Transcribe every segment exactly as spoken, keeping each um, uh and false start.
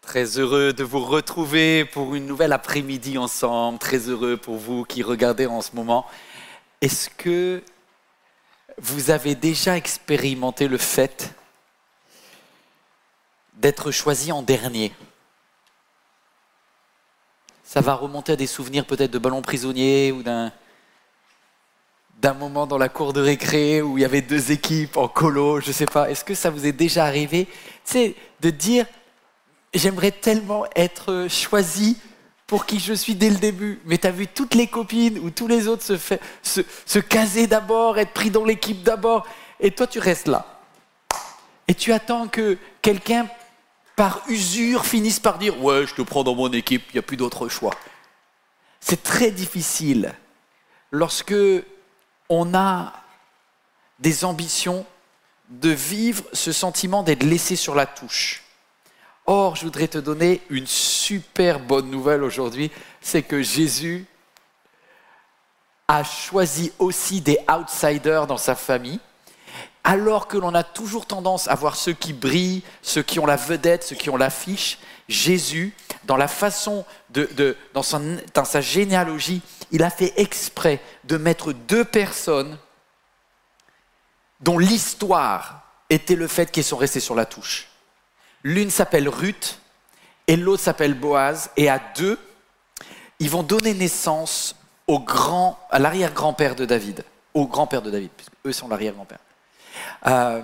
Très heureux de vous retrouver pour une nouvelle après-midi ensemble. Très heureux pour vous qui regardez en ce moment. Est-ce que vous avez déjà expérimenté le fait d'être choisi en dernier ? Ça va remonter à des souvenirs peut-être de ballons prisonniers ou d'un, d'un moment dans la cour de récré où il y avait deux équipes en colo, je ne sais pas. Est-ce que ça vous est déjà arrivé, tu sais, de dire « J'aimerais tellement être choisi pour qui je suis dès le début ». Mais tu as vu toutes les copines ou tous les autres se, fait, se, se caser d'abord, être pris dans l'équipe d'abord. Et toi, tu restes là. Et tu attends que quelqu'un, par usure, finisse par dire « Ouais, je te prends dans mon équipe, il n'y a plus d'autre choix ». C'est très difficile lorsque on a des ambitions de vivre ce sentiment d'être laissé sur la touche. Or, je voudrais te donner une super bonne nouvelle aujourd'hui, c'est que Jésus a choisi aussi des outsiders dans sa famille, alors que l'on a toujours tendance à voir ceux qui brillent, ceux qui ont la vedette, ceux qui ont l'affiche. Jésus, dans la façon de, de dans, son, dans sa généalogie, il a fait exprès de mettre deux personnes dont l'histoire était le fait qu'elles sont restées sur la touche. L'une s'appelle Ruth et l'autre s'appelle Boaz. Et à deux, ils vont donner naissance au grand, à l'arrière-grand-père de David, au grand-père de David, puisque eux sont l'arrière-grand-père. Euh,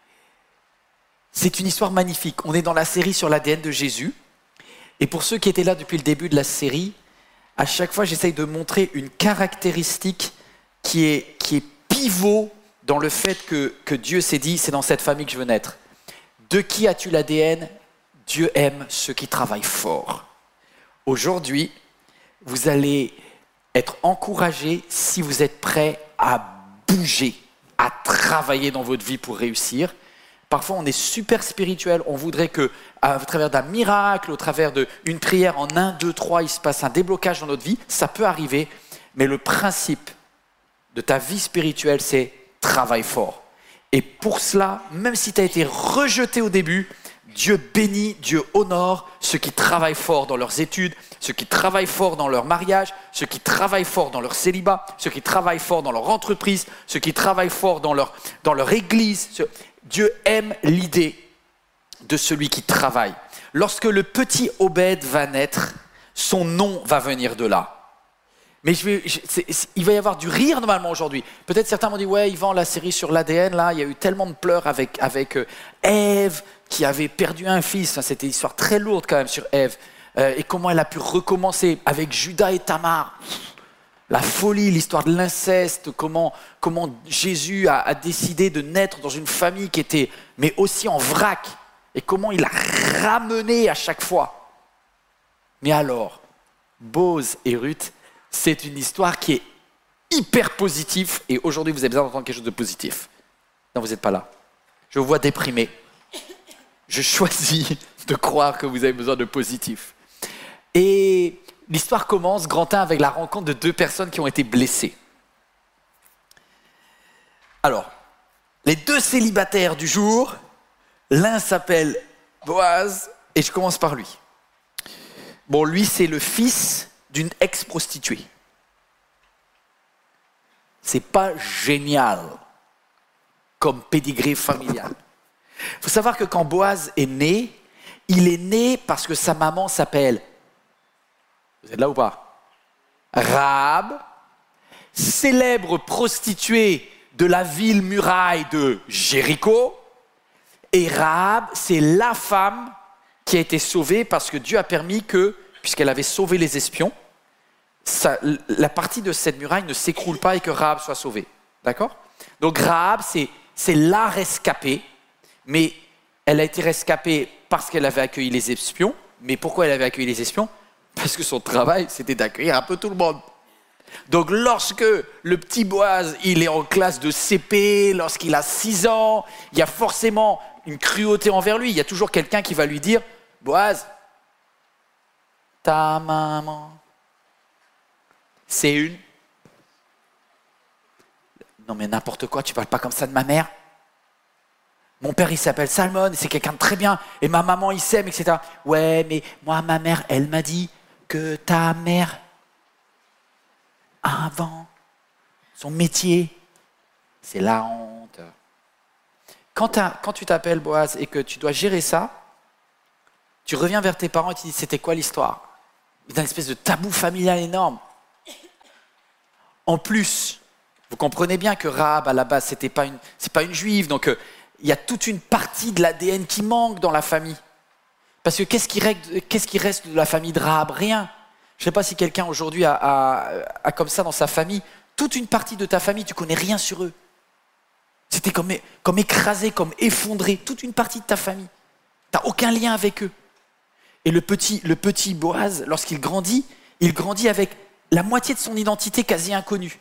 c'est une histoire magnifique. On est dans la série sur l'A D N de Jésus. Et pour ceux qui étaient là depuis le début de la série, à chaque fois, j'essaye de montrer une caractéristique qui est, qui est pivot dans le fait que, que Dieu s'est dit, c'est dans cette famille que je veux naître. De qui as-tu l'A D N ? Dieu aime ceux qui travaillent fort. Aujourd'hui, vous allez être encouragés si vous êtes prêts à bouger, à travailler dans votre vie pour réussir. Parfois, on est super spirituel, on voudrait que, à travers d'un miracle, au travers d'une prière en un, deux, trois, il se passe un déblocage dans notre vie. Ça peut arriver, mais le principe de ta vie spirituelle, c'est travaille fort. Et pour cela, même si tu as été rejeté au début, Dieu bénit, Dieu honore ceux qui travaillent fort dans leurs études, ceux qui travaillent fort dans leur mariage, ceux qui travaillent fort dans leur célibat, ceux qui travaillent fort dans leur entreprise, ceux qui travaillent fort dans leur, dans leur église. Dieu aime l'idée de celui qui travaille. Lorsque le petit Obed va naître, son nom va venir de là. Mais je vais, je, c'est, c'est, il va y avoir du rire normalement aujourd'hui. Peut-être certains m'ont dit « Ouais, Yvan, la série sur l'A D N, là, il y a eu tellement de pleurs avec, avec euh, Ève qui avait perdu un fils. » C'était une histoire très lourde quand même sur Ève. Euh, et comment elle a pu recommencer avec Judas et Tamar. La folie, l'histoire de l'inceste, comment, comment Jésus a, a décidé de naître dans une famille qui était, mais aussi en vrac. Et comment il a ramené à chaque fois. Mais alors, Boaz et Ruth, c'est une histoire qui est hyper positive et aujourd'hui, vous avez besoin d'entendre quelque chose de positif. Non, vous n'êtes pas là. Je vous vois déprimé. Je choisis de croire que vous avez besoin de positif. Et l'histoire commence, grand un, avec la rencontre de deux personnes qui ont été blessées. Alors, les deux célibataires du jour, l'un s'appelle Boaz et je commence par lui. Bon, lui, c'est le fils d'une ex-prostituée. C'est pas génial comme pédigré familial. Il faut savoir que quand Boaz est né, il est né parce que sa maman s'appelle, vous êtes là ou pas ? Rahab, célèbre prostituée de la ville muraille de Jéricho. Et Rahab, c'est la femme qui a été sauvée parce que Dieu a permis que, puisqu'elle avait sauvé les espions, ça, la partie de cette muraille ne s'écroule pas et que Rahab soit sauvée. D'accord ? Donc Rahab, c'est, c'est la rescapée, mais elle a été rescapée parce qu'elle avait accueilli les espions. Mais pourquoi elle avait accueilli les espions ? Parce que son travail, c'était d'accueillir un peu tout le monde. Donc lorsque le petit Boaz, il est en classe de C P, lorsqu'il a six ans, il y a forcément une cruauté envers lui. Il y a toujours quelqu'un qui va lui dire « Boaz, ta maman, c'est une... » Non mais n'importe quoi, tu parles pas comme ça de ma mère. Mon père, il s'appelle Salmon, c'est quelqu'un de très bien, et ma maman, il s'aime, et cetera. Ouais, mais moi, ma mère, elle m'a dit que ta mère, avant, son métier, c'est la honte. Quand, quand tu t'appelles Boaz et que tu dois gérer ça, tu reviens vers tes parents et tu dis, c'était quoi l'histoire? C'est une espèce de tabou familial énorme. En plus, vous comprenez bien que Rahab, à la base, c'était pas une, c'est pas une juive, donc euh, il y a toute une partie de l'A D N qui manque dans la famille. Parce que qu'est-ce qui reste, qu'est-ce qui reste de la famille de Rahab? Rien. Je ne sais pas si quelqu'un aujourd'hui a, a, a comme ça dans sa famille, toute une partie de ta famille, tu connais rien sur eux. C'était comme, comme écrasé, comme effondré, toute une partie de ta famille. Tu n'as aucun lien avec eux. Et le petit, le petit Boaz, lorsqu'il grandit, il grandit avec la moitié de son identité quasi inconnue.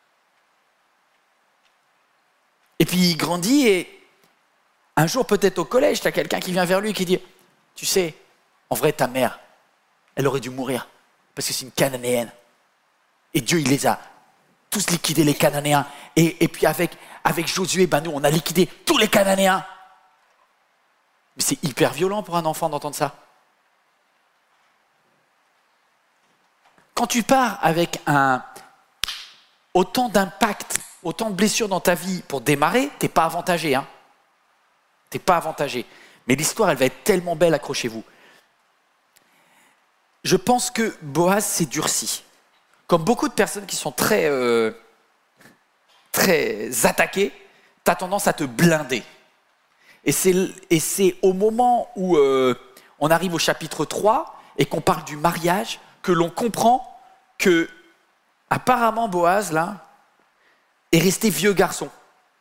Et puis il grandit et un jour peut-être au collège, tu as quelqu'un qui vient vers lui et qui dit « Tu sais, en vrai ta mère, elle aurait dû mourir parce que c'est une Cananéenne. Et Dieu il les a tous liquidés les Cananéens. Et, et puis avec, avec Josué, ben nous on a liquidé tous les Cananéens. » Mais c'est hyper violent pour un enfant d'entendre ça. Quand tu pars avec un, autant d'impact, autant de blessures dans ta vie pour démarrer, tu n'es pas avantagé. Hein. Tu n'es pas avantagé. Mais l'histoire, elle va être tellement belle, accrochez-vous. Je pense que Boaz s'est durci. Comme beaucoup de personnes qui sont très, euh, très attaquées, tu as tendance à te blinder. Et c'est, et c'est au moment où euh, on arrive au chapitre trois et qu'on parle du mariage que l'on comprend que, apparemment, Boaz, là, est resté vieux garçon.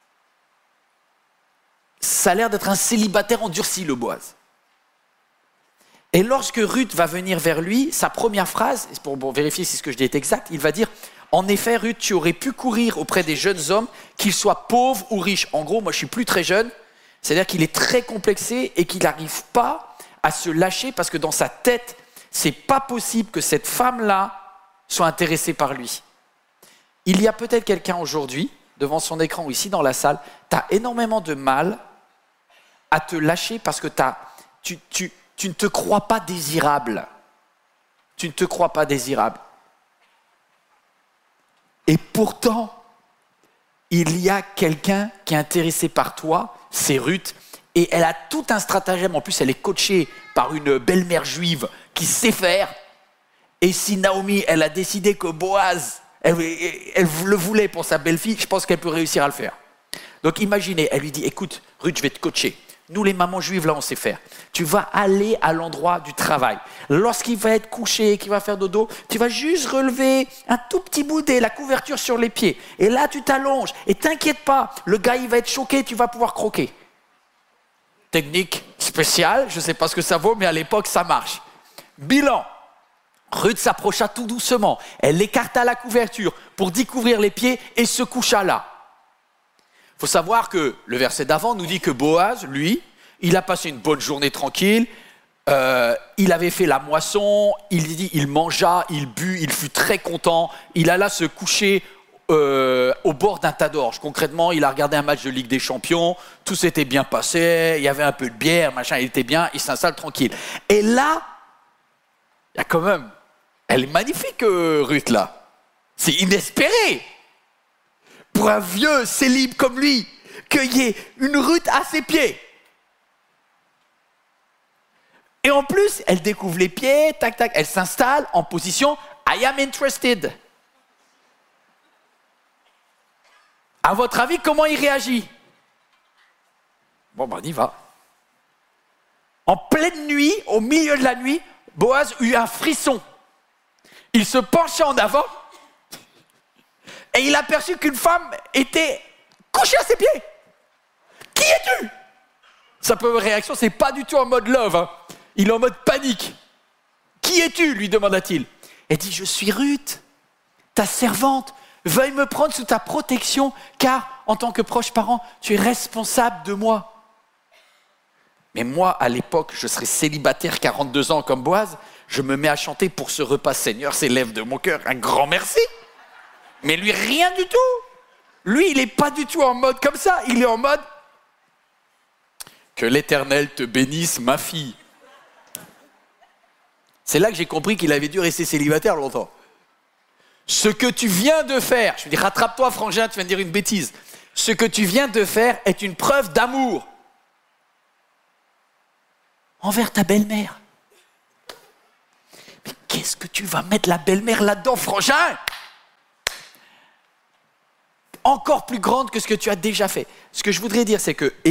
Ça a l'air d'être un célibataire endurci, le Boaz. Et lorsque Ruth va venir vers lui, sa première phrase, pour, pour vérifier si ce que je dis est exact, il va dire « En effet, Ruth, tu aurais pu courir auprès des jeunes hommes, qu'ils soient pauvres ou riches. » En gros, moi, je suis plus très jeune, c'est-à-dire qu'il est très complexé et qu'il n'arrive pas à se lâcher parce que dans sa tête, c'est pas possible que cette femme-là soit intéressée par lui. Il y a peut-être quelqu'un aujourd'hui, devant son écran ou ici dans la salle, tu as énormément de mal à te lâcher parce que t'as, tu, tu, tu ne te crois pas désirable. Tu ne te crois pas désirable. Et pourtant, il y a quelqu'un qui est intéressé par toi, c'est Ruth, et elle a tout un stratagème. En plus, elle est coachée par une belle-mère juive qui sait faire. Et si Naomi, elle a décidé que Boaz, elle, elle le voulait pour sa belle-fille, je pense qu'elle peut réussir à le faire. Donc imaginez, elle lui dit, écoute, Ruth, je vais te coacher. Nous, les mamans juives, là, on sait faire. Tu vas aller à l'endroit du travail. Lorsqu'il va être couché, qu'il va faire dodo, tu vas juste relever un tout petit bout de la couverture sur les pieds. Et là, tu t'allonges. Et t'inquiète pas, le gars, il va être choqué, tu vas pouvoir croquer. Technique spéciale, je ne sais pas ce que ça vaut, mais à l'époque, ça marche. Bilan. Ruth s'approcha tout doucement. Elle écarta la couverture pour découvrir les pieds et se coucha là. Il faut savoir que le verset d'avant nous dit que Boaz, lui, il a passé une bonne journée tranquille, euh, il avait fait la moisson, il dit, il mangea, il but, il fut très content, il alla se coucher euh, au bord d'un tas d'orge. Concrètement, il a regardé un match de Ligue des Champions, tout s'était bien passé, il y avait un peu de bière, machin, il était bien, il s'installe tranquille. Et là, il y a quand même, elle est magnifique, euh, Ruth, là. C'est inespéré. Pour un vieux célib comme lui, qu'il y ait une Ruth à ses pieds. Et en plus, elle découvre les pieds, tac, tac, elle s'installe en position « I am interested ». À votre avis, comment il réagit? Bon, ben, on y va. En pleine nuit, au milieu de la nuit, Boaz eut un frisson. Il se pencha en avant et il aperçut qu'une femme était couchée à ses pieds. Qui es-tu? Sa première réaction, c'est pas du tout en mode love. Hein. Il est en mode panique. Qui es-tu? Lui demanda-t-il. Elle dit, je suis Ruth, ta servante. Veuille me prendre sous ta protection, car en tant que proche parent, tu es responsable de moi. Mais moi, à l'époque, je serais célibataire, quarante-deux ans comme Boaz. Je me mets à chanter pour ce repas. Seigneur, s'élève de mon cœur. Un grand merci. Mais lui, rien du tout. Lui, il n'est pas du tout en mode comme ça. Il est en mode Que l'Éternel te bénisse, ma fille. C'est là que j'ai compris qu'il avait dû rester célibataire longtemps. Ce que tu viens de faire, je me dis, rattrape-toi, frangin, tu viens de dire une bêtise. Ce que tu viens de faire est une preuve d'amour envers ta belle-mère. Mais qu'est-ce que tu vas mettre la belle-mère là-dedans, frangin? Encore plus grande que ce que tu as déjà fait. Ce que je voudrais dire, c'est que